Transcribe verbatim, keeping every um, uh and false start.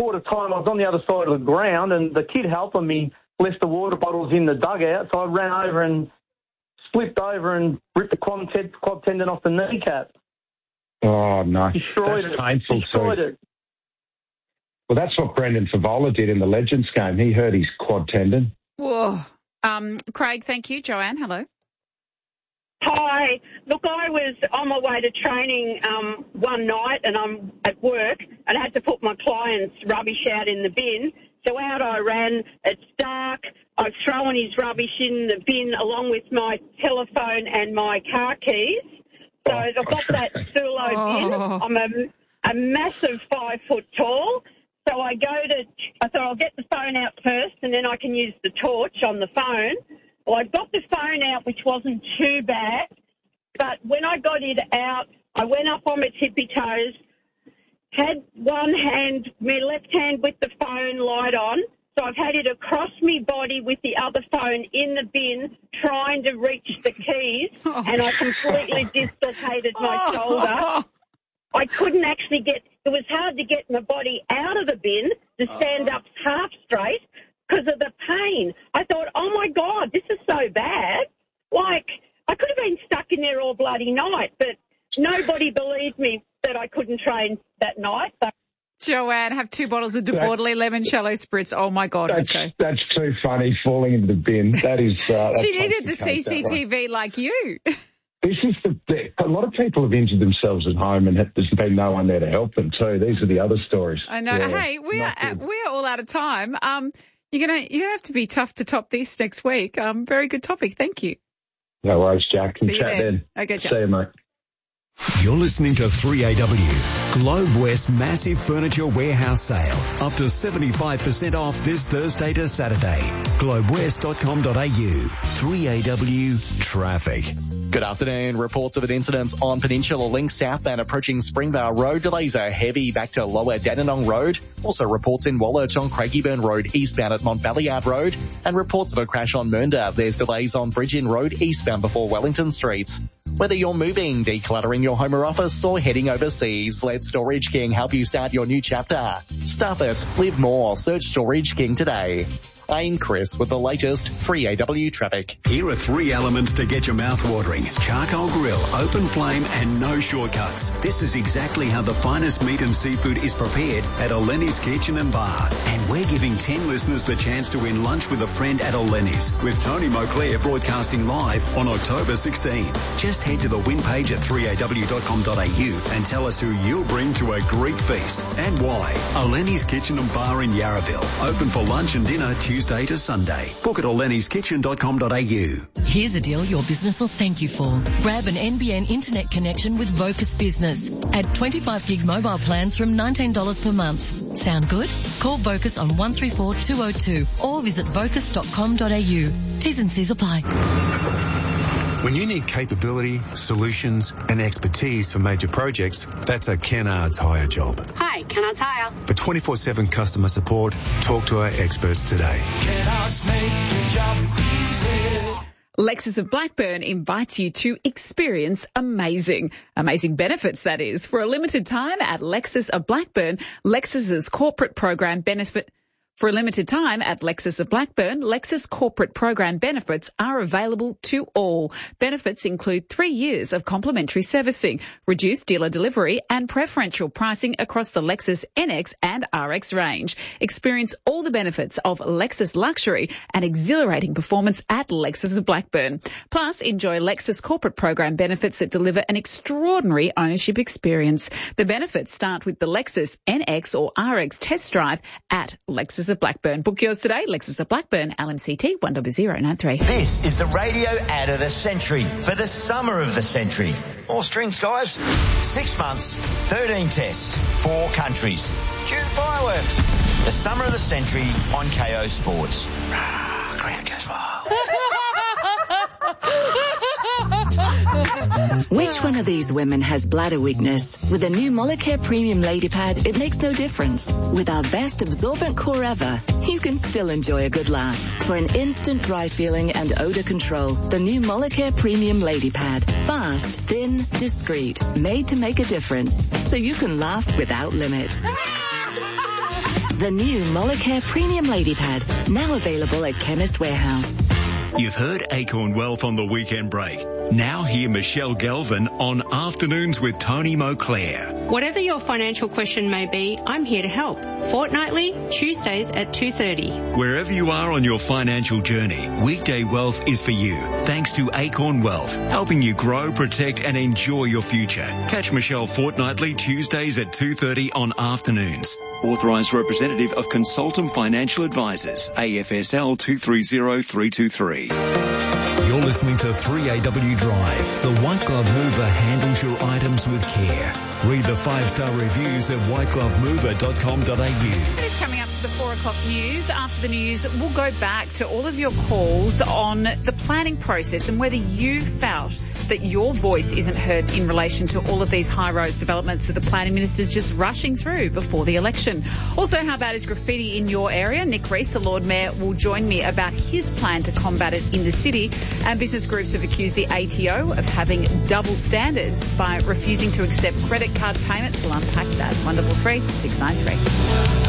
quarter time, I was on the other side of the ground, and the kid helping me left the water bottles in the dugout, so I ran over and slipped over and ripped the quad, ted- quad tendon off the kneecap. Oh, no. Destroyed that's it. painful Destroyed too. it. Well, that's what Brendan Favola did in the Legends game. He hurt his quad tendon. Whoa. Um, Craig, thank you. Joanne, hello. Hi. Look, I was on my way to training um, one night, and I'm at work, and I had to put my client's rubbish out in the bin. So out I ran. It's dark. I've thrown his rubbish in the bin along with my telephone and my car keys. So Oh. I've got that Sulo bin. Oh. I'm a, a massive five foot tall. So I go to, I thought I'll get the phone out first, and then I can use the torch on the phone. Well, I got the phone out, which wasn't too bad, but when I got it out, I went up on my tippy toes, had one hand, my left hand with the phone light on, so I've had it across my body with the other phone in the bin, trying to reach the keys, and I completely dislocated my shoulder. I couldn't actually get, it was hard to get my body out of the bin to stand up half straight because of the pain. I thought, oh, my God, this is so bad. Like, I could have been stuck in there all bloody night, but nobody believed me that I couldn't train that night. So. Joanne, have two bottles of De Bordelais lemon shallow spritz. Oh, my God. That's, okay. that's too funny, falling into the bin. That is... Uh, that's She needed the okay, C C T V like you. This is the, the... A lot of people have injured themselves at home and there's been no one there to help them too. These are the other stories. I know. Yeah, hey, we are not good. we are all out of time. Um, you're gonna you have to be tough to top this next week. Um, very good topic. Thank you. No worries, Jack. See you Chat then. then. Okay, Jack. See you, mate. You're listening to three A W, Globe West Massive Furniture Warehouse Sale. Up to seventy-five percent off this Thursday to Saturday. globe west dot com dot a u. three A W Traffic. Good afternoon. Reports of an incident on Peninsula Link southbound approaching Springvale Road. Delays are heavy back to Lower Dandenong Road. Also reports in Wollert on Craigieburn Road eastbound at Montbelliard Road. And reports of a crash on Mernda. There's delays on Bridge Inn Road eastbound before Wellington Street. Whether you're moving, decluttering your home or office, or heading overseas, let Storage King help you start your new chapter. Stuff it. Live more. Search Storage King today. I'm Chris with the latest three A W traffic. Here are three elements to get your mouth watering. Charcoal grill, open flame and no shortcuts. This is exactly how the finest meat and seafood is prepared at Eleni's Kitchen and Bar. And we're giving ten listeners the chance to win lunch with a friend at Eleni's with Tony Moclair broadcasting live on October sixteenth. Just head to the win page at three a w dot com dot a u and tell us who you'll bring to a Greek feast and why. Eleni's Kitchen and Bar in Yarraville. Open for lunch and dinner Tuesday to Sunday. Book at elenis kitchen dot com dot a u. Here's a deal your business will thank you for. Grab an N B N internet connection with Vocus Business. At twenty-five gig mobile plans from nineteen dollars per month. Sound good? Call Vocus on one three four two oh two or visit vocus dot com dot a u. T's and C's apply. When you need capability, solutions and expertise for major projects, that's a Kennards Hire job. Hi, Kennards Hire. For twenty-four seven customer support, talk to our experts today. Kennards make your job easy. Lexus of Blackburn invites you to experience amazing, amazing benefits, that is. For a limited time at Lexus of Blackburn, Lexus's corporate program benefit For a limited time at Lexus of Blackburn, Lexus corporate program benefits are available to all. Benefits include three years of complimentary servicing, reduced dealer delivery and preferential pricing across the Lexus N X and R X range. Experience all the benefits of Lexus luxury and exhilarating performance at Lexus of Blackburn. Plus, enjoy Lexus corporate program benefits that deliver an extraordinary ownership experience. The benefits start with the Lexus N X or R X test drive at Lexus of Blackburn. Book yours today, Lexus of Blackburn, L M C T one zero zero nine three. This is the radio ad of the century for the summer of the century. More strings, guys. Six months, thirteen tests, four countries. Cue the fireworks. The summer of the century on K O Sports. Ground goes wild. Which one of these women has bladder weakness? With a new Molicare Premium Lady Pad, it makes no difference. With our best absorbent core ever, you can still enjoy a good laugh. For an instant dry feeling and odor control, the new Molicare Premium Lady Pad. Fast, thin, discreet, made to make a difference. So you can laugh without limits. The new Molicare Premium Lady Pad, now available at Chemist Warehouse. You've heard Acorn Wealth on the weekend break. Now hear Michelle Galvin on Afternoons with Tony Moclair. Whatever your financial question may be, I'm here to help. Fortnightly, Tuesdays at two thirty. Wherever you are on your financial journey, Weekday Wealth is for you. Thanks to Acorn Wealth, helping you grow, protect and enjoy your future. Catch Michelle fortnightly Tuesdays at two thirty on Afternoons. Authorised representative of Consultum Financial Advisors, A F S L two three zero three two three. You're listening to three A W Drive. The White Glove Mover handles your items with care. Read the five-star reviews at white glove mover dot com dot a u. It's coming up to the four o'clock news. After the news, we'll go back to all of your calls on the planning process and whether you felt that your voice isn't heard in relation to all of these high-rise developments that the planning minister's just rushing through before the election. Also, how bad is graffiti in your area? Nick Rees, the Lord Mayor, will join me about his plan to combat it in the city. And business groups have accused the A T O of having double standards by refusing to accept credit card payments. We'll unpack that. one double three six nine three.